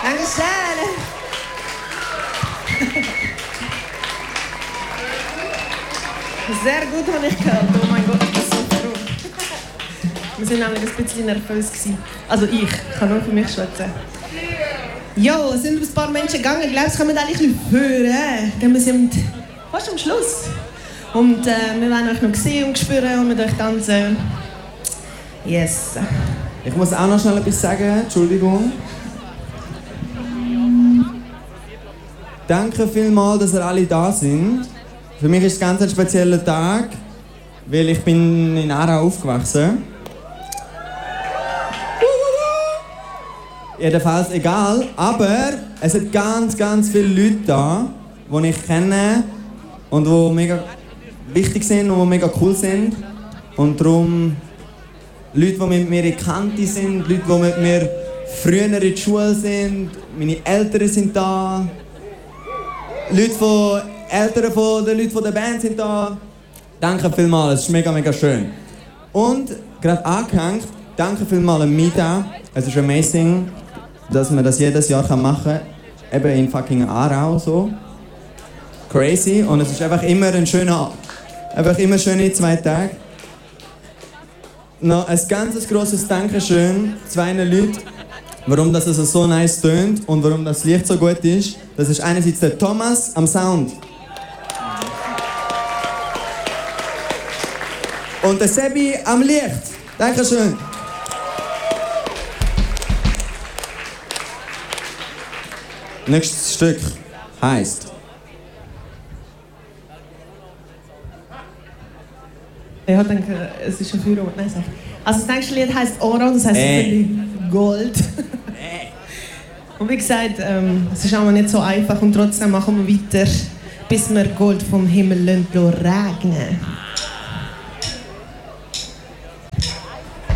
Dankeschön. Sehr gut habe ich gehört. Oh mein Gott, ich bin so froh. Wir waren nämlich ein bisschen nervös. Also ich kann nur für mich schwätzen. Jo, es sind ein paar Menschen gegangen. Ich glaube, es kommen alle ein bisschen hören. Wir sind fast am Schluss. Und wir wollen euch noch sehen und spüren und mit euch tanzen. Yes. Ich muss auch noch schnell etwas sagen. Entschuldigung. Danke vielmals, dass ihr alle da sind. Für mich ist es ganz ein spezieller Tag, weil ich bin in Aarau aufgewachsen. Jedenfalls egal, aber es sind ganz viele Leute da, die ich kenne und die mega wichtig sind und die mega cool sind. Und darum Leute, die mit mir in Kante sind, Leute, die mit mir früher in der Schule sind, meine Eltern sind da, Eltern von den Leuten von der Band sind da. Danke vielmals, es ist mega schön. Und gerade angehängt, danke vielmals an Mita. Es ist amazing, dass man das jedes Jahr machen kann. Eben in fucking Aarau so. Crazy. Und es ist einfach immer schöne 2 Tage. Noch ein ganz grosses Dankeschön zu 2 Leuten, warum das so nice tönt und warum das Licht so gut ist. Das ist einerseits der Thomas am Sound. Und der Sebi am Licht. Dankeschön. Nächstes Stück heisst. Ich denke, es ist schon viel Rot. Nein, also das nächste Lied heisst Oro, das heisst Gold. Und wie gesagt, es ist auch nicht so einfach und trotzdem machen wir weiter, bis wir Gold vom Himmel regnen lassen.